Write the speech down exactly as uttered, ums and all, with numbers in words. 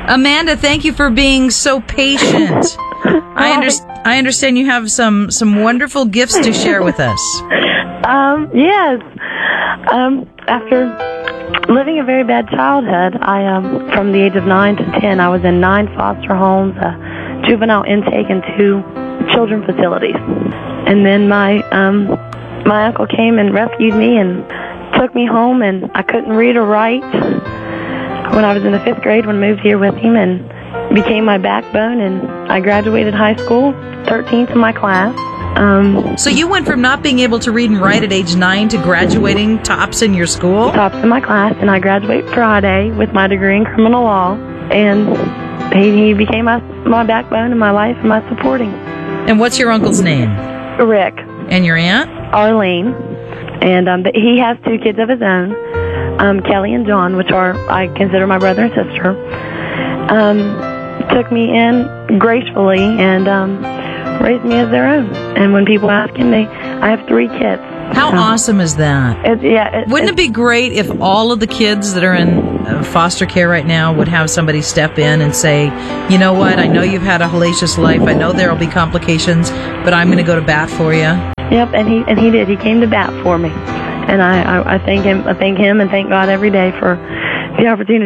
Amanda, thank you for being so patient. I, under- I understand you have some, some wonderful gifts to share with us. Um, yes. Um, after living a very bad childhood, I um, from the age of nine to ten, I was in nine foster homes, a juvenile intake, and two children facilities. And then my um, my uncle came and rescued me and took me home, and I couldn't read or write when I was in the fifth grade when I moved here with him, and became my backbone, and I graduated high school, thirteenth in my class. Um, so you went from not being able to read and write at age nine to graduating tops in your school? Tops in my class, and I graduate Friday with my degree in criminal law, and he, he became my, my backbone in my life and my supporting. And what's your uncle's name? Rick. And your aunt? Arlene. And um, he has two kids of his own, um, Kelly and John, which are, I consider my brother and sister. Um, took me in gracefully and um, raised me as their own. And when people ask him, they, I have three kids. How so, awesome is that? It, yeah. It, Wouldn't it be great if all of the kids that are in foster care right now would have somebody step in and say, you know what, I know you've had a hellacious life. I know there will be complications, but I'm going to go to bat for you. Yep, and he and he did. He came to bat for me. And I, I, I thank him I thank him and thank God every day for the opportunity